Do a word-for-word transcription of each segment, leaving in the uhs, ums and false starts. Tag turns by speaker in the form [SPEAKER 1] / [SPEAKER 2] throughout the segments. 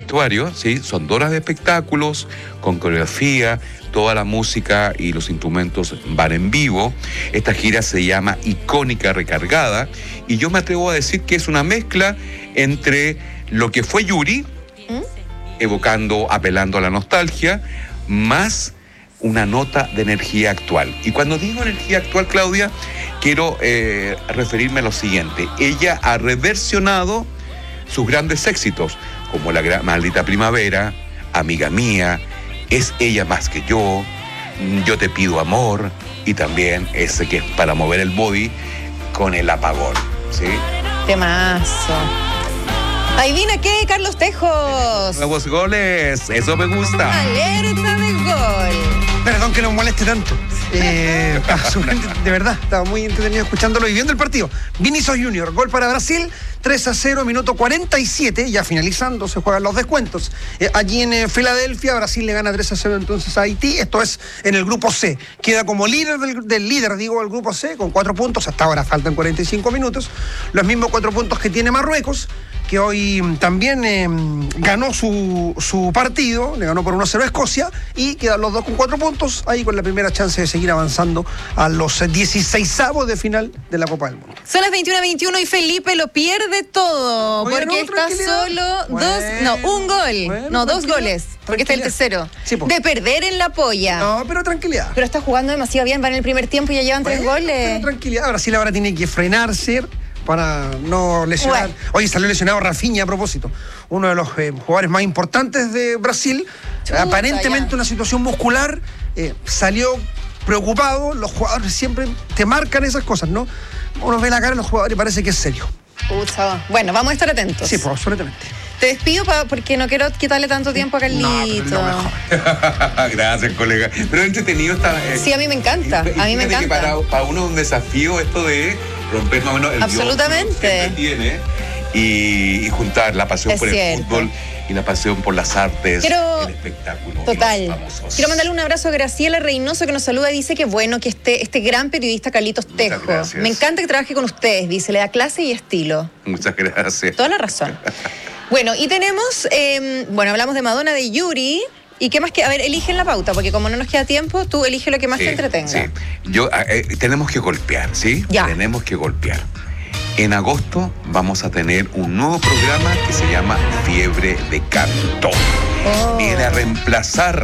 [SPEAKER 1] vestuario, ¿sí? Son dos horas de espectáculos, con coreografía, toda la música y los instrumentos van en vivo. Esta gira se llama Icónica Recargada, y yo me atrevo a decir que es una mezcla entre lo que fue Yuri, ¿Mm? evocando, apelando a la nostalgia, más una nota de energía actual. Y cuando digo energía actual, Claudia, quiero eh, referirme a lo siguiente. Ella ha reversionado sus grandes éxitos, como La Gran Maldita Primavera, Amiga Mía, Es Ella Más Que Yo, Yo Te Pido Amor, y también ese que es para mover el body con El Apagón, ¿sí?
[SPEAKER 2] Temazo. ¿Adivina qué, Carlos Tejos?
[SPEAKER 1] Nuevos goles, eso me gusta.
[SPEAKER 2] Alerta de gol.
[SPEAKER 3] Perdón que nos moleste tanto. Eh, de verdad, estaba muy entretenido escuchándolo y viendo el partido. Vinicius Junior, gol para Brasil, tres a cero, minuto cuarenta y siete, ya finalizando, se juegan los descuentos. Eh, allí en eh, Filadelfia, Brasil le gana tres a cero entonces a Haití, esto es en el grupo C. Queda como líder del, del líder, digo, el grupo C, con cuatro puntos, hasta ahora faltan cuarenta y cinco minutos, los mismos cuatro puntos que tiene Marruecos, que hoy también eh, ganó su, su partido, le ganó por uno a cero a Escocia, y quedan los dos con cuatro puntos, ahí con la primera chance de seguir avanzando a los dieciseisavos de final de la Copa del Mundo.
[SPEAKER 2] Son las veintiuna veintiuno y Felipe lo pierde todo,
[SPEAKER 3] Oye,
[SPEAKER 2] porque
[SPEAKER 3] no,
[SPEAKER 2] está solo
[SPEAKER 3] bueno,
[SPEAKER 2] dos, no, un gol,
[SPEAKER 3] bueno,
[SPEAKER 2] no, dos goles, porque está el tercero,
[SPEAKER 3] sí,
[SPEAKER 2] de perder en la polla.
[SPEAKER 3] No, pero tranquilidad.
[SPEAKER 2] Pero está jugando demasiado bien, va en el primer tiempo y ya llevan
[SPEAKER 3] Bueno,
[SPEAKER 2] tres goles.
[SPEAKER 3] Pero tranquilidad, Brasil ahora tiene que frenarse para no lesionar.
[SPEAKER 2] Bueno.
[SPEAKER 3] Oye, salió lesionado Rafinha a propósito, uno de los eh, jugadores más importantes de Brasil.
[SPEAKER 2] Chuta,
[SPEAKER 3] aparentemente
[SPEAKER 2] ya.
[SPEAKER 3] Una situación muscular, eh, salió preocupado. Los jugadores siempre te marcan esas cosas, ¿no? Uno ve la cara de los jugadores y parece que es serio.
[SPEAKER 2] Pucha. Bueno, vamos a estar atentos.
[SPEAKER 3] Sí, pues absolutamente.
[SPEAKER 2] Te despido pa, porque no quiero quitarle tanto tiempo a Carlito.
[SPEAKER 3] No, pero es lo mejor.
[SPEAKER 1] Gracias, colega. Pero entretenido está. Eh,
[SPEAKER 2] Sí, a mí me encanta,
[SPEAKER 1] y, y
[SPEAKER 2] a mí me
[SPEAKER 1] fíjate que
[SPEAKER 2] encanta.
[SPEAKER 1] para, para uno es un desafío esto de romper más o menos el
[SPEAKER 2] Absolutamente.
[SPEAKER 1] guión que uno siempre tiene y, y juntar la pasión
[SPEAKER 2] Es
[SPEAKER 1] por
[SPEAKER 2] cierto.
[SPEAKER 1] el fútbol y la pasión por las artes,
[SPEAKER 2] Quiero-
[SPEAKER 1] el espectáculo. y
[SPEAKER 2] Total.
[SPEAKER 1] los famosos.
[SPEAKER 2] Quiero mandarle un abrazo a Graciela Reynoso, que nos saluda y dice que bueno que esté este gran periodista Carlitos
[SPEAKER 1] Muchas
[SPEAKER 2] Tejo.
[SPEAKER 1] gracias.
[SPEAKER 2] Me encanta que trabaje con ustedes, dice, le da clase y estilo.
[SPEAKER 1] Muchas gracias.
[SPEAKER 2] Toda la razón. Bueno, y tenemos, eh, bueno, hablamos de Madonna, de Yuri. ¿Y qué más que? A ver, elige en la pauta, porque como no nos queda tiempo, tú elige lo que más
[SPEAKER 1] Sí,
[SPEAKER 2] te entretenga.
[SPEAKER 1] Sí. Yo, eh, tenemos que golpear, ¿sí?
[SPEAKER 2] Ya.
[SPEAKER 1] Tenemos que golpear. En agosto vamos a tener un nuevo programa que se llama Fiebre de Canto.
[SPEAKER 2] Oh.
[SPEAKER 1] Viene a reemplazar,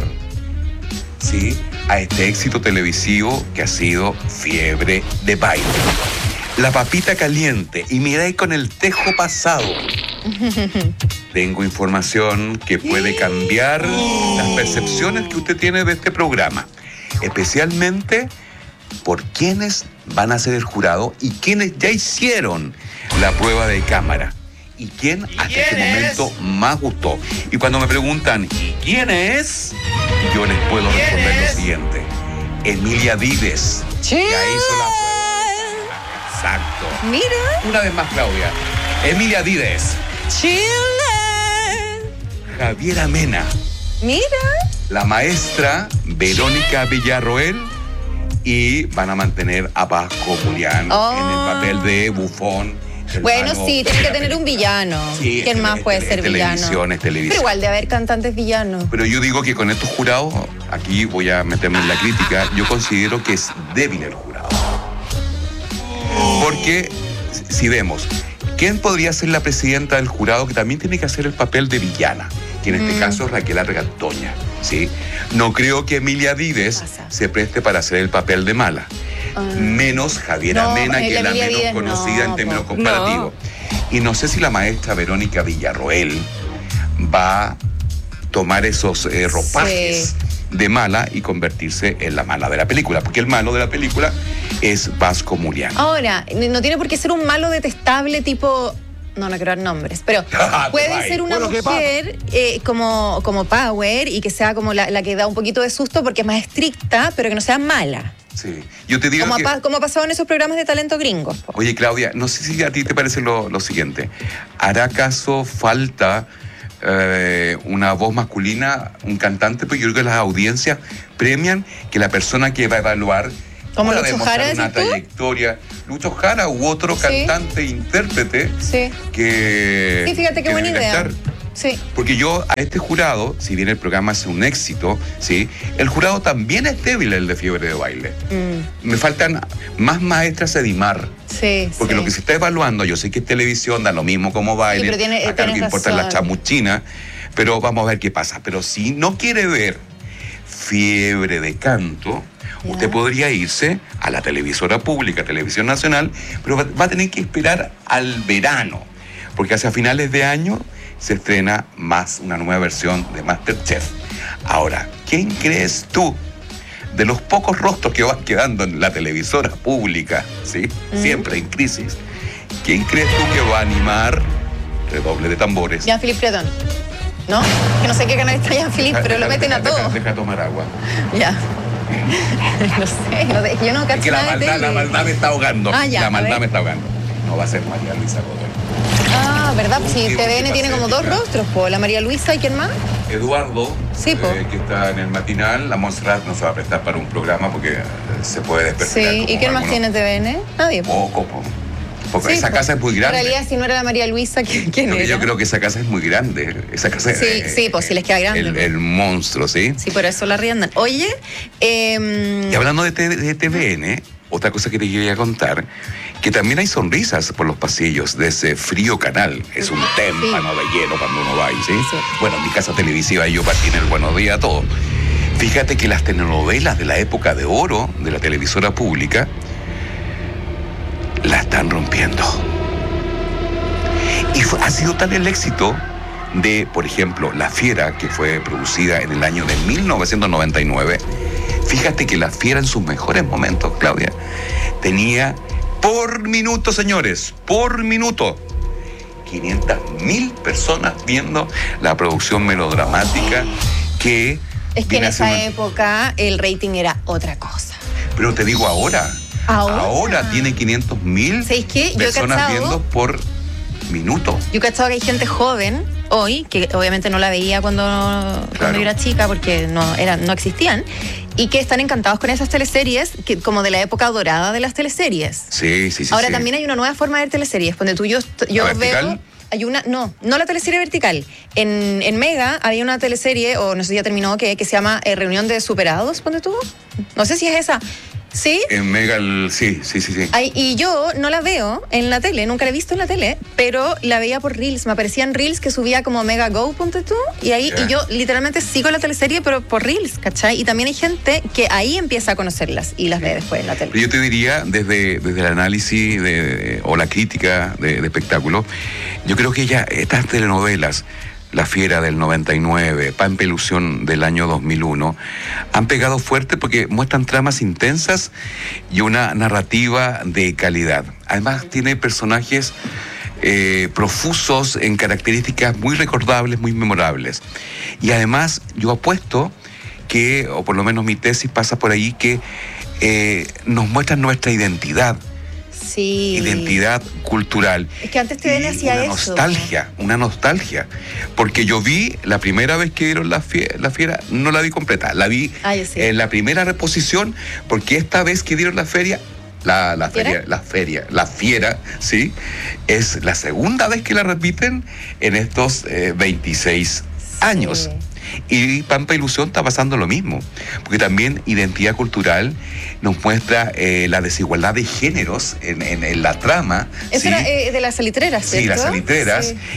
[SPEAKER 1] ¿sí?, a este éxito televisivo que ha sido Fiebre de Baile. La papita caliente, y mirá ahí con el tejo pasado. Tengo información que puede cambiar las percepciones que usted tiene de este programa, especialmente por quienes van a ser el jurado y quienes ya hicieron la prueba de cámara y quién hasta este momento más gustó. Y cuando me preguntan ¿y quién es?, yo les puedo responder lo siguiente: Emilia Vives.
[SPEAKER 2] ¡Chile!
[SPEAKER 1] Ya hizo la prueba. Exacto.
[SPEAKER 2] Mira,
[SPEAKER 1] Una vez más, Claudia. Emilia Vives.
[SPEAKER 2] Chile.
[SPEAKER 1] Javiera Mena.
[SPEAKER 2] Mira.
[SPEAKER 1] La maestra Verónica Villarroel, y van a mantener a Vasco Julián
[SPEAKER 2] Oh.
[SPEAKER 1] en el papel de bufón.
[SPEAKER 2] Bueno,
[SPEAKER 1] hermano
[SPEAKER 2] sí,
[SPEAKER 1] de
[SPEAKER 2] tiene que
[SPEAKER 1] la
[SPEAKER 2] tener un
[SPEAKER 1] película.
[SPEAKER 2] villano.
[SPEAKER 1] Sí,
[SPEAKER 2] ¿Quién
[SPEAKER 1] es
[SPEAKER 2] más
[SPEAKER 1] tele-
[SPEAKER 2] puede
[SPEAKER 1] es
[SPEAKER 2] ser
[SPEAKER 1] televisión,
[SPEAKER 2] villano?
[SPEAKER 1] es televisión.
[SPEAKER 2] Pero igual de haber cantantes villanos.
[SPEAKER 1] Pero yo digo que con estos jurados, aquí voy a meterme en la crítica, yo considero que es débil el jurado. Porque si vemos, ¿quién podría ser la presidenta del jurado que también tiene que hacer el papel de villana? Que en este
[SPEAKER 2] Mm.
[SPEAKER 1] caso es Raquel Argandoña, ¿sí? No creo que Emilia Vives
[SPEAKER 2] Pasa.
[SPEAKER 1] se preste para hacer el papel de mala.
[SPEAKER 2] Ah.
[SPEAKER 1] Menos Javiera
[SPEAKER 2] No,
[SPEAKER 1] Mena, que
[SPEAKER 2] la
[SPEAKER 1] es la
[SPEAKER 2] Emilia
[SPEAKER 1] menos
[SPEAKER 2] Vives
[SPEAKER 1] conocida
[SPEAKER 2] no,
[SPEAKER 1] en términos
[SPEAKER 2] po.
[SPEAKER 1] comparativos. Y no sé si la maestra Verónica Villarroel va a tomar esos eh, ropajes
[SPEAKER 2] Sí.
[SPEAKER 1] de mala y convertirse en la mala de la película, porque el malo de la película es Vasco Mulián.
[SPEAKER 2] Ahora, no tiene por qué ser un malo detestable tipo... No, no quiero dar nombres, pero
[SPEAKER 1] Ah,
[SPEAKER 2] puede
[SPEAKER 1] bye.
[SPEAKER 2] ser una
[SPEAKER 3] Bueno, ¿qué
[SPEAKER 2] mujer eh, como, como Power y que sea como la, la que da un poquito de susto porque es más estricta, pero que no sea mala.
[SPEAKER 1] Sí. Yo te digo
[SPEAKER 2] Como,
[SPEAKER 1] que...
[SPEAKER 2] ha, pa- como ha pasado en esos programas de talento gringos. po.
[SPEAKER 1] Oye, Claudia, no sé si a ti te parece lo, lo siguiente. ¿Hará acaso falta eh, una voz masculina, un cantante? Pues yo creo que las audiencias premian que la persona que va a evaluar
[SPEAKER 2] ¿Como
[SPEAKER 1] pueda
[SPEAKER 2] Lucho
[SPEAKER 1] demostrar
[SPEAKER 2] Jara,
[SPEAKER 1] una
[SPEAKER 2] decís tú?
[SPEAKER 1] trayectoria. Lucho Jara u otro
[SPEAKER 2] Sí.
[SPEAKER 1] cantante, intérprete
[SPEAKER 2] Sí.
[SPEAKER 1] que...
[SPEAKER 2] Sí, fíjate qué
[SPEAKER 1] que
[SPEAKER 2] buena
[SPEAKER 1] debe
[SPEAKER 2] idea.
[SPEAKER 1] cantar.
[SPEAKER 2] Sí.
[SPEAKER 1] Porque yo a este jurado, si bien el programa es un éxito, ¿sí? El jurado también es débil, el de Fiebre de Baile. Mm. Me faltan más maestras Edimar.
[SPEAKER 2] Sí,
[SPEAKER 1] Porque
[SPEAKER 2] sí.
[SPEAKER 1] lo que se está evaluando, yo sé que es televisión, da lo mismo como baile,
[SPEAKER 2] sí, pero tiene,
[SPEAKER 1] acá lo que importa es la chamuchina, pero vamos a ver qué pasa. Pero si no quiere ver Fiebre de Canto, ¿ya? Usted podría irse a la televisora pública, Televisión Nacional, pero va, va a tener que esperar al verano, porque hacia finales de año se estrena más una nueva versión de MasterChef. Ahora, ¿quién crees tú, de los pocos rostros que van quedando en la televisora pública, ¿sí? Mm. Siempre en crisis, quién crees tú que va a animar? Redoble de tambores.
[SPEAKER 2] Jean-Philippe Pretón, ¿no? Que no sé qué canal está Jean-Philippe, pero lo meten a todo.
[SPEAKER 1] Deja, deja tomar agua.
[SPEAKER 2] Ya. No sé, no sé, yo no cacho
[SPEAKER 1] es que la
[SPEAKER 2] nada de
[SPEAKER 1] maldad,
[SPEAKER 2] tele.
[SPEAKER 1] la maldad me está ahogando.
[SPEAKER 2] Ah, ya,
[SPEAKER 1] la
[SPEAKER 2] a
[SPEAKER 1] maldad
[SPEAKER 2] ver.
[SPEAKER 1] me está ahogando. No va a ser María Luisa Godoy.
[SPEAKER 2] Ah, ¿verdad? Pues sí,
[SPEAKER 1] Sí,
[SPEAKER 2] T V N
[SPEAKER 1] sí,
[SPEAKER 2] tiene como dos
[SPEAKER 1] patética.
[SPEAKER 2] rostros, po. La María Luisa y ¿quién más?
[SPEAKER 1] Eduardo,
[SPEAKER 2] Sí, po.
[SPEAKER 1] eh, que está en el matinal. La Montserrat no se va a prestar para un programa porque eh, se puede despertar.
[SPEAKER 2] Sí, ¿y quién más tiene T V N? Nadie. Po.
[SPEAKER 1] Poco, po. Porque
[SPEAKER 2] Sí,
[SPEAKER 1] esa
[SPEAKER 2] po.
[SPEAKER 1] casa es muy grande.
[SPEAKER 2] En realidad, si no era la María Luisa, ¿quién, quién
[SPEAKER 1] Porque
[SPEAKER 2] era?
[SPEAKER 1] yo creo que esa casa es muy grande. Esa casa
[SPEAKER 2] Sí,
[SPEAKER 1] es,
[SPEAKER 2] sí, pues si les queda grande.
[SPEAKER 1] El,
[SPEAKER 2] pues.
[SPEAKER 1] el monstruo, ¿sí?
[SPEAKER 2] Sí, por eso la riendan. Oye, eh,
[SPEAKER 1] Y hablando de, T- de T V N, otra cosa que te quería contar, que también hay sonrisas por los pasillos de ese frío canal. Es un témpano de hielo cuando uno va ahí, ¿sí?
[SPEAKER 2] Sí.
[SPEAKER 1] Bueno, en mi casa televisiva yo partí en el Buenos Días a todo. Fíjate que las telenovelas de la época de oro de la televisora pública la están rompiendo. Y fue- ha sido tal el éxito de, por ejemplo, La Fiera, que fue producida en el año de mil novecientos noventa y nueve. Fíjate que La Fiera en sus mejores momentos, Claudia, tenía por minuto, señores, por minuto, quinientas mil personas viendo la producción melodramática que...
[SPEAKER 2] es que en
[SPEAKER 1] viene a ser
[SPEAKER 2] esa
[SPEAKER 1] una-
[SPEAKER 2] época el rating era otra cosa.
[SPEAKER 1] Pero te digo ahora,
[SPEAKER 2] ¿Ahora?
[SPEAKER 1] ahora tiene quinientos mil
[SPEAKER 2] ¿Sabes qué? Yo he
[SPEAKER 1] personas
[SPEAKER 2] cachado-
[SPEAKER 1] viendo por minuto.
[SPEAKER 2] Yo he cachado que hay gente joven hoy, que obviamente no la veía cuando, cuando
[SPEAKER 1] Claro.
[SPEAKER 2] yo era chica porque no, eran, no existían, y que están encantados con esas teleseries, que, como de la época dorada de las teleseries.
[SPEAKER 1] Sí, sí, sí.
[SPEAKER 2] Ahora
[SPEAKER 1] sí.
[SPEAKER 2] también hay una nueva forma de ver teleseries, donde tú yo, yo
[SPEAKER 1] ¿La vertical?
[SPEAKER 2] veo... Hay una, no, no la teleserie vertical. En, en Mega había una teleserie, o no sé si ya terminó, que, que se llama eh, Reunión de Superados, ponte tú. No sé si es esa. ¿Sí?
[SPEAKER 1] En Mega, el- sí, sí, sí, sí.
[SPEAKER 2] Ay, y yo no la veo en la tele, nunca la he visto en la tele, pero la veía por Reels. Me aparecían Reels que subía como Mega Go, ponte tú, y ahí
[SPEAKER 1] Ya.
[SPEAKER 2] y yo literalmente sigo la teleserie, pero por Reels, ¿cachai? Y también hay gente que ahí empieza a conocerlas y las ve después en la tele.
[SPEAKER 1] Pero yo te diría, desde, desde el análisis de, de- o la crítica de, de espectáculo, yo creo que ya estas telenovelas, La Fiera del noventa y nueve, Pampelusión del año dos mil uno, han pegado fuerte porque muestran tramas intensas y una narrativa de calidad. Además tiene personajes eh, profusos en características muy recordables, muy memorables. Y además yo apuesto que, o por lo menos mi tesis pasa por ahí, que eh, nos muestran nuestra identidad.
[SPEAKER 2] Sí.
[SPEAKER 1] Identidad cultural.
[SPEAKER 2] Es que antes T V N
[SPEAKER 1] Y
[SPEAKER 2] hacía
[SPEAKER 1] una
[SPEAKER 2] eso.
[SPEAKER 1] nostalgia, una nostalgia. Porque yo vi, la primera vez que dieron la fiera, la fiera no la vi completa, la vi
[SPEAKER 2] Ah, yo sí.
[SPEAKER 1] en la primera reposición, porque esta vez que dieron la feria, la, la
[SPEAKER 2] ¿Fiera?
[SPEAKER 1] feria, la feria, la fiera, ¿sí? Es la segunda vez que la repiten en estos eh, veintiséis años. Y Pampa Ilusión está pasando lo mismo, porque también identidad cultural nos muestra eh, la desigualdad de géneros en, en- en la trama.
[SPEAKER 2] Eso
[SPEAKER 1] ¿sí?
[SPEAKER 2] era eh, de las salitreras,
[SPEAKER 1] Sí,
[SPEAKER 2] ¿cierto?
[SPEAKER 1] las salitreras
[SPEAKER 2] Sí.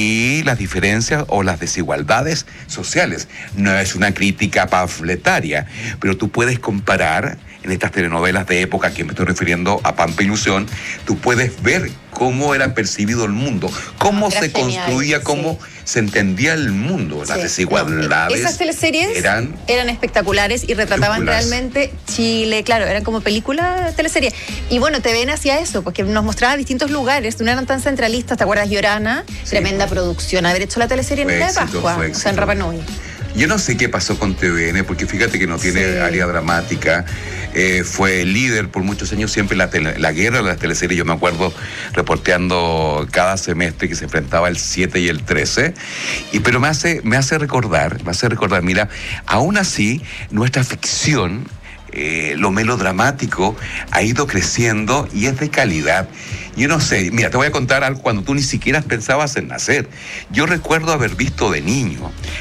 [SPEAKER 1] y las diferencias o las desigualdades sociales. No es una crítica panfletaria, pero tú puedes comparar en estas telenovelas de época, que me estoy refiriendo a Pampa Ilusión, tú puedes ver cómo era percibido el mundo, cómo
[SPEAKER 2] Era
[SPEAKER 1] se
[SPEAKER 2] genial,
[SPEAKER 1] construía,
[SPEAKER 2] sí.
[SPEAKER 1] cómo se entendía el mundo, las
[SPEAKER 2] Sí.
[SPEAKER 1] desigualdades.
[SPEAKER 2] Esas teleseries
[SPEAKER 1] eran
[SPEAKER 2] eran, espectaculares y retrataban
[SPEAKER 1] películas.
[SPEAKER 2] realmente Chile, claro, eran como películas, teleseries. Y bueno, T V N hacía eso, porque nos mostraba distintos lugares, no eran tan centralistas, ¿te acuerdas? Llorana,
[SPEAKER 1] Sí.
[SPEAKER 2] tremenda producción, haber hecho la teleserie en
[SPEAKER 1] Fue
[SPEAKER 2] Isla de
[SPEAKER 1] éxito,
[SPEAKER 2] Pascua,
[SPEAKER 1] fue
[SPEAKER 2] o sea, en
[SPEAKER 1] éxito.
[SPEAKER 2] Rapa Nui.
[SPEAKER 1] Yo no sé qué pasó con T V N, porque fíjate que no tiene
[SPEAKER 2] Sí.
[SPEAKER 1] área dramática. Eh, fue líder por muchos años siempre la, tele- la guerra de las teleseries. Yo me acuerdo reporteando cada semestre que se enfrentaba el siete y el trece. Y, pero me hace, me hace recordar, me hace recordar, mira, aún así, nuestra ficción eh, lo melodramático ha ido creciendo y es de calidad. Yo no sé, mira, te voy a contar algo cuando tú ni siquiera pensabas en nacer. Yo recuerdo haber visto de niño